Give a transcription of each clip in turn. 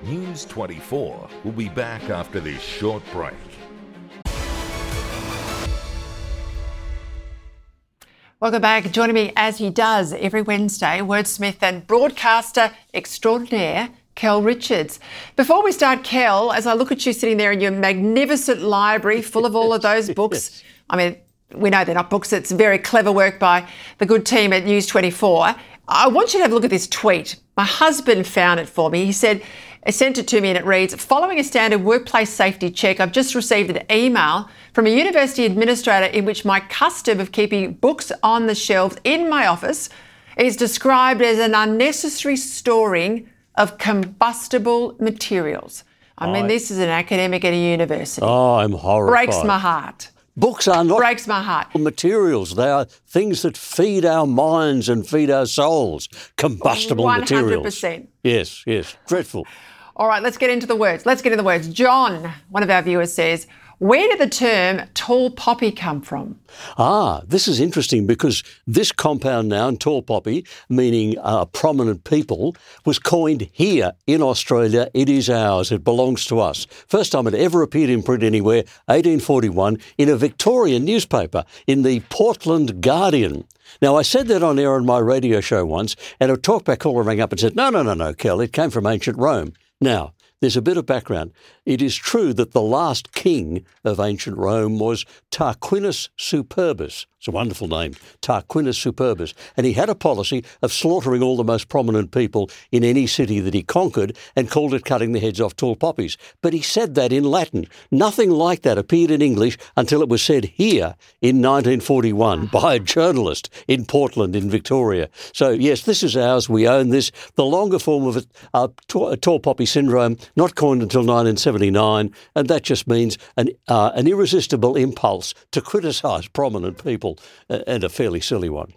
News 24 will be back after this short break. Welcome back. Joining me as he does every Wednesday, wordsmith and broadcaster extraordinaire, Kel Richards. Before we start, Kel, as I look at you sitting there in your magnificent library full of all of those books, I mean, we know they're not books, it's very clever work by the good team at News 24. I want you to have a look at this tweet. My husband found it for me. He sent it to me and it reads, following a standard workplace safety check, I've just received an email from a university administrator in which my custom of keeping books on the shelves in my office is described as an unnecessary storing of combustible materials. I mean, this is an academic at a university. Oh, I'm horrified. Breaks my heart. Books are not breaks my heart. Materials. They are things that feed our minds and feed our souls. Combustible 100%. materials. 100%. Yes. Dreadful. All right, let's get into the words. John, one of our viewers, says, where did the term tall poppy come from? This is interesting because this compound noun, tall poppy, meaning prominent people, was coined here in Australia. It is ours. It belongs to us. First time it ever appeared in print anywhere, 1841, in a Victorian newspaper, in the Portland Guardian. Now, I said that on air on my radio show once, and a talkback caller rang up and said, no, Kel, it came from ancient Rome. Now, there's a bit of background. It is true that the last king of ancient Rome was Tarquinius Superbus. It's a wonderful name, Tarquinius Superbus. And he had a policy of slaughtering all the most prominent people in any city that he conquered and called it cutting the heads off tall poppies. But he said that in Latin. Nothing like that appeared in English until it was said here in 1941 by a journalist in Portland in Victoria. So, yes, this is ours. We own this. The longer form of it, tall poppy syndrome, not coined until 1979, and that just means an irresistible impulse to criticise prominent people, and a fairly silly one.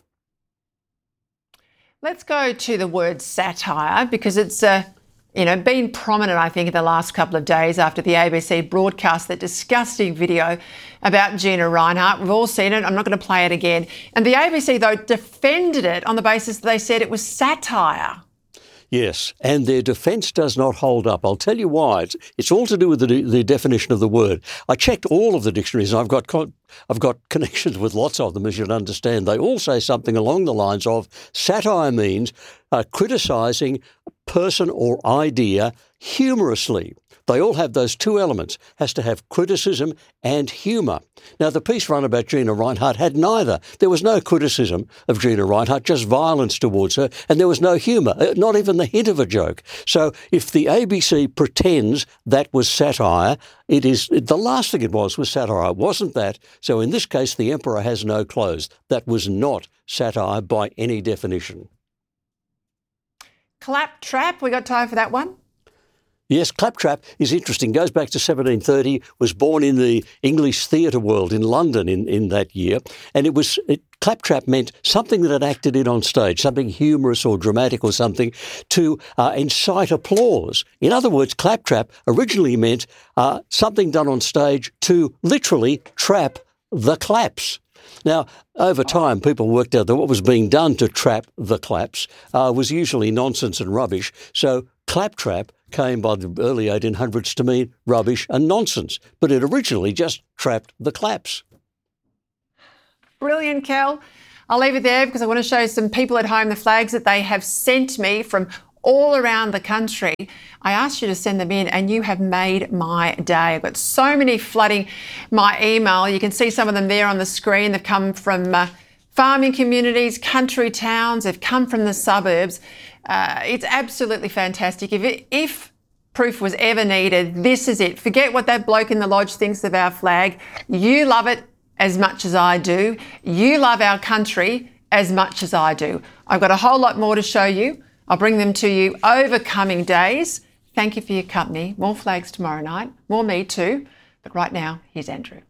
Let's go to the word satire because it's been prominent, I think, in the last couple of days after the ABC broadcast that disgusting video about Gina Rinehart. We've all seen it. I'm not going to play it again. And the ABC, though, defended it on the basis that they said it was satire. Yes, and their defence does not hold up. I'll tell you why. It's all to do with the definition of the word. I checked all of the dictionaries, and I've got connections with lots of them, as you'll understand. They all say something along the lines of satire means criticising a person or idea humorously. They all have those two elements, has to have criticism and humour. Now, the piece run about Gina Rinehart had neither. There was no criticism of Gina Rinehart, just violence towards her, and there was no humour, not even the hint of a joke. So if the ABC pretends that was satire, the last thing it was satire. It wasn't that. So in this case, the emperor has no clothes. That was not satire by any definition. Claptrap, we got time for that one? Yes, claptrap is interesting. Goes back to 1730, was born in the English theatre world in London in that year. And claptrap meant something that had acted in on stage, something humorous or dramatic or something to incite applause. In other words, claptrap originally meant something done on stage to literally trap the claps. Now, over time, people worked out that what was being done to trap the claps was usually nonsense and rubbish. So claptrap came by the early 1800s to mean rubbish and nonsense, but it originally just trapped the claps. Brilliant, Kel. I'll leave it there because I want to show some people at home the flags that they have sent me from all around the country. I asked you to send them in and you have made my day. I've got so many flooding my email. You can see some of them there on the screen. They've come from farming communities, country towns. They've come from the suburbs. It's absolutely fantastic. If proof was ever needed, this is it. Forget what that bloke in the lodge thinks of our flag. You love it as much as I do. You love our country as much as I do. I've got a whole lot more to show you. I'll bring them to you over coming days. Thank you for your company. More flags tomorrow night. More me too. But right now, here's Andrew.